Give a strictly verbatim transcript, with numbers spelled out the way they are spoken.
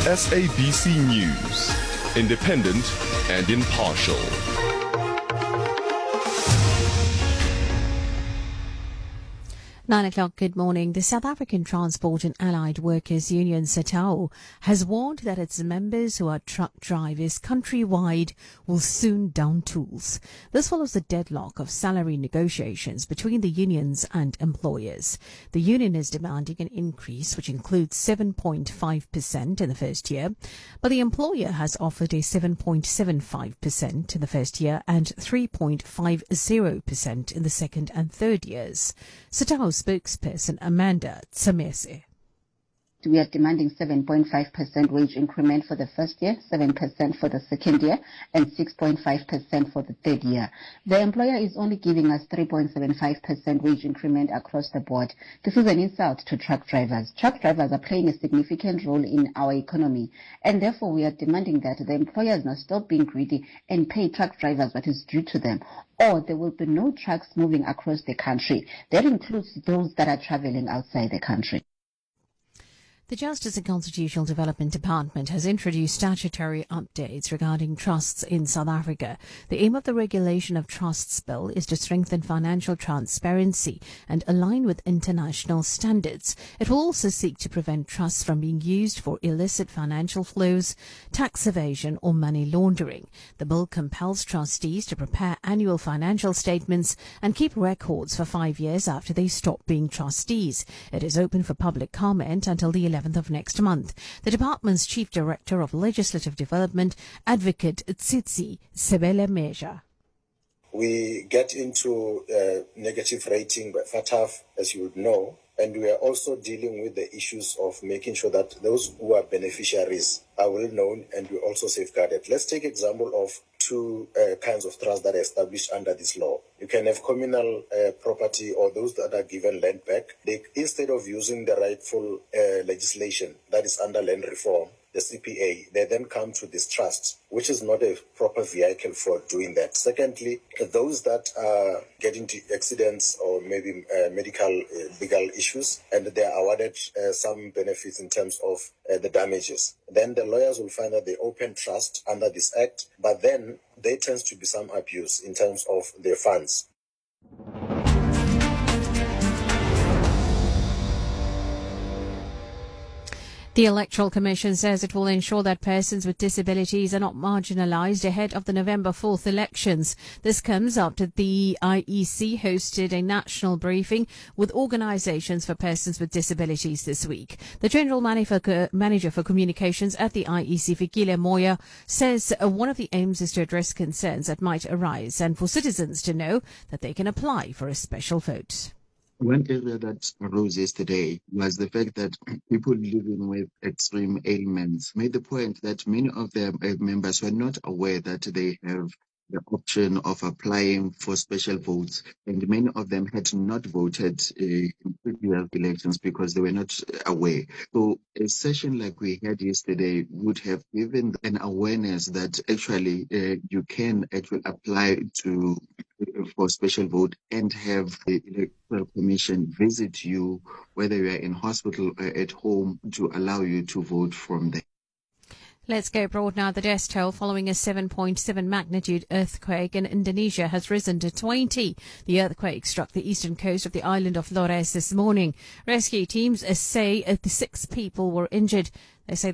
S A B C News, independent and impartial. Nine o'clock, good morning. The South African Transport and Allied Workers Union, SATAO, has warned that its members who are truck drivers countrywide will soon down tools. This follows the deadlock of salary negotiations between the unions and employers. The union is demanding an increase which includes seven point five percent in the first year, but the employer has offered a seven point seven five percent in the first year and three point five zero percent in the second and third years. SATAO spokesperson Amanda Tsamese. We are demanding seven point five percent wage increment for the first year, seven percent for the second year, and six point five percent for the third year. The employer is only giving us three point seven five percent wage increment across the board. This is an insult to truck drivers. Truck drivers are playing a significant role in our economy, and therefore we are demanding that the employers now stop being greedy and pay truck drivers what is due to them, or there will be no trucks moving across the country. That includes those that are traveling outside the country. The Justice and Constitutional Development Department has introduced statutory updates regarding trusts in South Africa. The aim of the Regulation of Trusts Bill is to strengthen financial transparency and align with international standards. It will also seek to prevent trusts from being used for illicit financial flows, tax evasion or money laundering. The bill compels trustees to prepare annual financial statements and keep records for five years after they stop being trustees. It is open for public comment until the eleventh of next month. The department's Chief Director of Legislative Development, Advocate Tsitsi Sebele Meja. We get into uh, negative rating by FATF, as you would know, and we are also dealing with the issues of making sure that those who are beneficiaries are well known and we also safeguarded. Let's take example of two uh, kinds of trusts that are established under this law. You can have communal uh, property or those that are given land back. They, instead of using the rightful uh, legislation that is under land reform, the C P A, they then come to this trust, which is not a proper vehicle for doing that. Secondly, those that are getting into accidents or maybe uh, medical uh, legal issues, and they are awarded uh, some benefits in terms of uh, the damages. Then the lawyers will find that they open trust under this act, but then there tends to be some abuse in terms of their funds. The Electoral Commission says it will ensure that persons with disabilities are not marginalised ahead of the November fourth elections. This comes after the I E C hosted a national briefing with organisations for persons with disabilities this week. The General Manager for Communications at the I E C, Fikile Moya, says one of the aims is to address concerns that might arise and for citizens to know that they can apply for a special vote. One area that arose yesterday was the fact that people living with extreme ailments made the point that many of their members were not aware that they have the option of applying for special votes, and many of them had not voted uh, in previous elections because they were not aware. So a session like we had yesterday would have given an awareness that actually uh, you can actually apply to for special vote and have the Electoral Commission visit you, whether you are in hospital or at home, to allow you to vote from there. Let's go abroad now. The death toll following a seven point seven magnitude earthquake in Indonesia has risen to twenty. The earthquake struck the eastern coast of the island of Flores this morning. Rescue teams say six people were injured. They say